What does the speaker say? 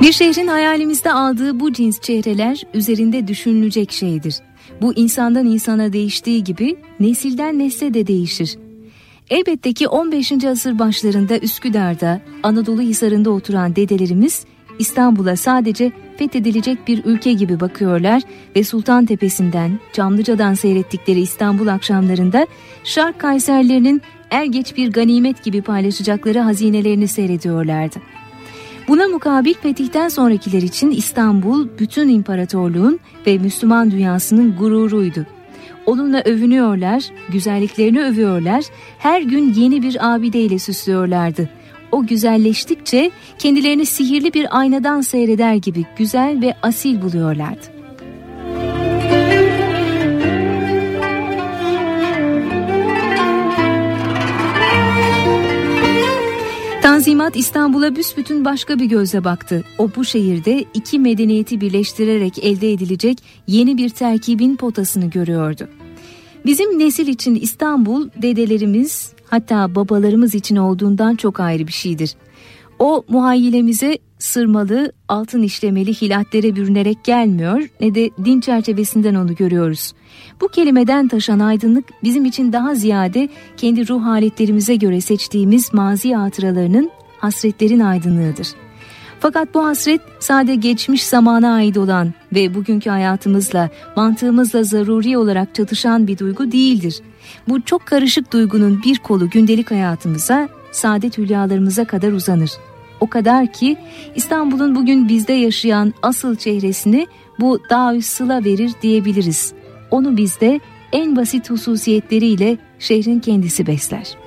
Bir şehrin hayalimizde aldığı bu cins çehreler üzerinde düşünülecek şeydir. Bu insandan insana değiştiği gibi nesilden nesle de değişir. Elbette ki 15. asır başlarında Üsküdar'da, Anadolu Hisarı'nda oturan dedelerimiz İstanbul'a sadece fethedilecek bir ülke gibi bakıyorlar ve Sultan Tepesi'nden, Çamlıca'dan seyrettikleri İstanbul akşamlarında Şark Kayserlerinin er geç bir ganimet gibi paylaşacakları hazinelerini seyrediyorlardı. Buna mukabil fetihten sonrakiler için İstanbul bütün imparatorluğun ve Müslüman dünyasının gururuydu. Onunla övünüyorlar, güzelliklerini övüyorlar, her gün yeni bir abideyle süslüyorlardı. O güzelleştikçe kendilerini sihirli bir aynadan seyreder gibi güzel ve asil buluyorlardı. Tanzimat İstanbul'a büsbütün başka bir gözle baktı. O bu şehirde iki medeniyeti birleştirerek elde edilecek yeni bir terkibin potasını görüyordu. Bizim nesil için İstanbul dedelerimiz hatta babalarımız için olduğundan çok ayrı bir şeydir. O muhayyilemize sırmalı, altın işlemeli hilatlere bürünerek gelmiyor ne de din çerçevesinden onu görüyoruz. Bu kelimeden taşan aydınlık bizim için daha ziyade kendi ruh haletlerimize göre seçtiğimiz mazi hatıralarının, hasretlerin aydınlığıdır. Fakat bu hasret sadece geçmiş zamana ait olan ve bugünkü hayatımızla, mantığımızla zaruri olarak çatışan bir duygu değildir. Bu çok karışık duygunun bir kolu gündelik hayatımıza, saadet hülyalarımıza kadar uzanır. O kadar ki İstanbul'un bugün bizde yaşayan asıl çehresini bu Dağ-ı Sıla verir diyebiliriz. Onu bizde en basit hususiyetleriyle şehrin kendisi besler.